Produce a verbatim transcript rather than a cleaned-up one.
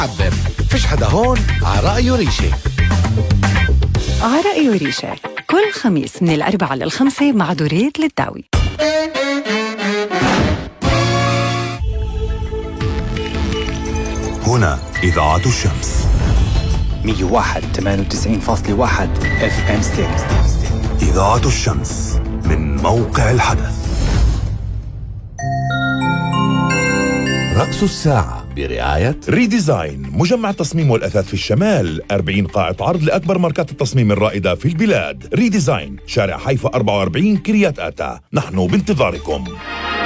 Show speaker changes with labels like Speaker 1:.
Speaker 1: عبر فيش حدا هون على رأي وريشة.
Speaker 2: على رأي وريشة كل خميس من الأربعة للخمسة مع دوريت للداوي.
Speaker 3: هنا إذاعة الشمس
Speaker 4: مية وواحد ثمانية وتسعين فاصلة واحد اف ام ستيريو.
Speaker 3: إذاعة الشمس من موقع الحدث.
Speaker 5: رأس الساعة برعاية ريديزاين، مجمع تصميم والأثاث في الشمال، أربعين قاعة عرض لأكبر ماركات التصميم الرائدة في البلاد. ريديزاين، شارع حيفا أربعة وأربعين كريات آتا. نحن بانتظاركم.